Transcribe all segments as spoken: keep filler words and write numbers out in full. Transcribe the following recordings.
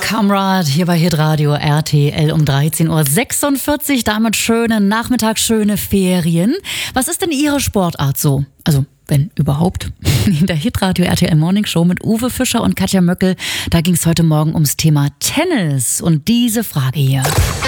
Kamrad hier bei Hitradio R T L um dreizehn Uhr sechsundvierzig. Damit schöne Nachmittag, schöne Ferien. Was ist denn Ihre Sportart so? Also, wenn überhaupt. In der Hitradio R T L Morning Show mit Uwe Fischer und Katja Möckel, da ging es heute Morgen ums Thema Tennis. Und diese Frage hier.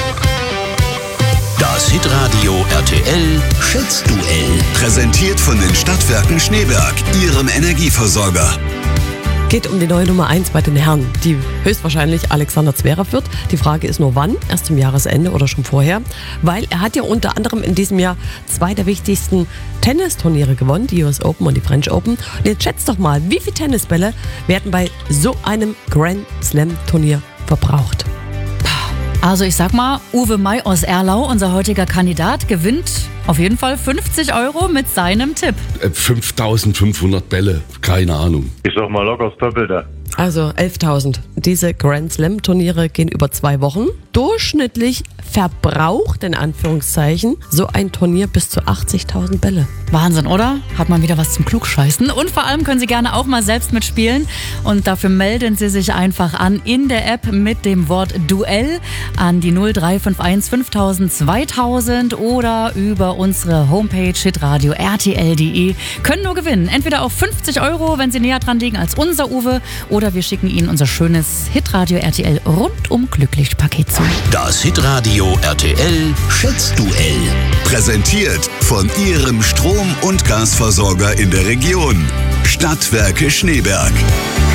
Das Hitradio R T L Schätzduell. Präsentiert von den Stadtwerken Schneeberg, Ihrem Energieversorger. Geht um die neue Nummer eins bei den Herren, die höchstwahrscheinlich Alexander Zverev wird. Die Frage ist nur wann, erst zum Jahresende oder schon vorher, weil er hat ja unter anderem in diesem Jahr zwei der wichtigsten Tennisturniere gewonnen, die U S Open und die French Open. Und jetzt schätzt doch mal, wie viele Tennisbälle werden bei so einem Grand Slam Turnier verbraucht? Also ich sag mal, Uwe May aus Erlau, unser heutiger Kandidat, gewinnt auf jeden Fall fünfzig Euro mit seinem Tipp. fünftausendfünfhundert Bälle, keine Ahnung. Ich sag mal locker das Doppelte. Also elftausend. Diese Grand Slam Turniere gehen über zwei Wochen. Durchschnittlich verbraucht, in Anführungszeichen, so ein Turnier bis zu achtzigtausend Bälle. Wahnsinn, oder? Hat man wieder was zum Klugscheißen. Und vor allem können Sie gerne auch mal selbst mitspielen. Und dafür melden Sie sich einfach an in der App mit dem Wort Duell an die null drei fünf eins fünftausend zweitausend oder über unsere Homepage hitradio r t l punkt d e. Können nur gewinnen. Entweder auch fünfzig Euro, wenn Sie näher dran liegen als unser Uwe, oder wir schicken Ihnen unser schönes Hitradio R T L rundum glücklich Paket zu. Das Hitradio R T L Schätzduell. Präsentiert von Ihrem Strom- und Gasversorger in der Region. Stadtwerke Schneeberg.